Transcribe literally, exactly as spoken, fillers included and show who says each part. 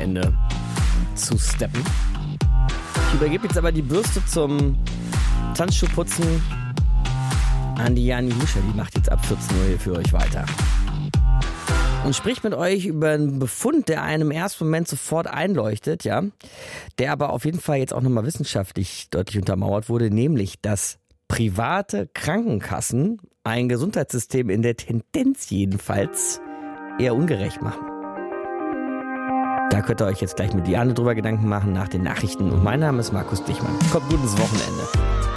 Speaker 1: Wochenende zu steppen. Ich übergebe jetzt aber die Bürste zum Tanzschuhputzen an die Jani Huscher. Die macht jetzt ab vierzehn Uhr hier für euch weiter. Und spricht mit euch über einen Befund, der einem im ersten Moment sofort einleuchtet, ja, der aber auf jeden Fall jetzt auch nochmal wissenschaftlich deutlich untermauert wurde, nämlich, dass private Krankenkassen ein Gesundheitssystem in der Tendenz jedenfalls eher ungerecht machen. Da könnt ihr euch jetzt gleich mit Diane drüber Gedanken machen nach den Nachrichten. Und mein Name ist Markus Dichmann. Kommt gut ins Wochenende.